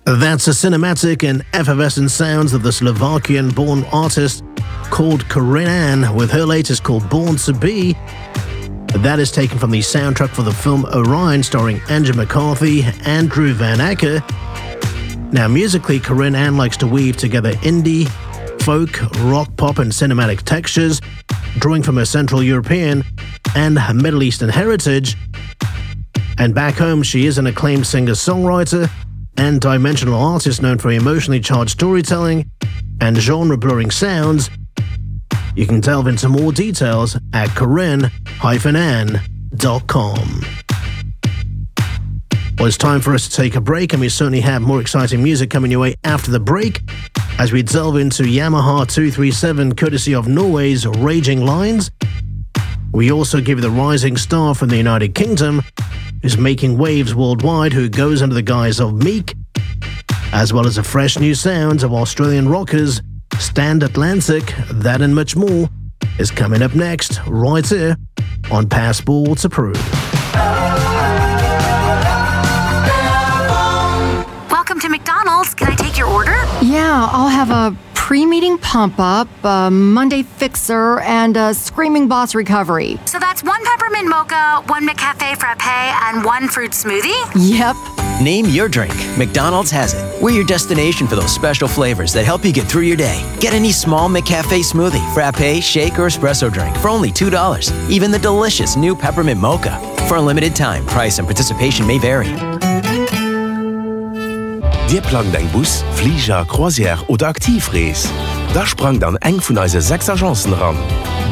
That's the cinematic and effervescent sounds of the Slovakian-born artist called Corinne Ann with her latest called Born to Be. That is taken from the soundtrack for the film Orion starring Andrew McCarthy and Drew Van Acker. Now musically, Corinne Ann likes to weave together indie, folk, rock, pop and cinematic textures, drawing from her Central European and Middle Eastern heritage. And back home, she is an acclaimed singer-songwriter and dimensional artist known for emotionally charged storytelling and genre-blurring sounds. You can delve into more details at corinne-ann.com. Well, it's time for us to take a break, and we certainly have more exciting music coming your way after the break as we delve into Yamaha 237 courtesy of Norway's Raging Lines. We also give you the rising star from the United Kingdom who's making waves worldwide, who goes under the guise of Meek, as well as the fresh new sounds of Australian rockers Stand Atlantic. That and much more is coming up next, right here on Passport Approved. Welcome to McDonald's. Can I take your order? Yeah, I'll have a pre-meeting pump-up, a Monday fixer, and a Screaming Boss recovery. So that's 1 peppermint mocha, 1 McCafe frappe, and 1 fruit smoothie? Yep. Name your drink. McDonald's has it. We're your destination for those special flavors that help you get through your day. Get any small McCafe smoothie, frappe, shake, or espresso drink for only $2. Even the delicious new peppermint mocha. For a limited time, price and participation may vary. Dir plant eng Bus, Flieger, Croisière oder Aktivrees. Da sprang dann eng vun eise 6 Agenzen ran.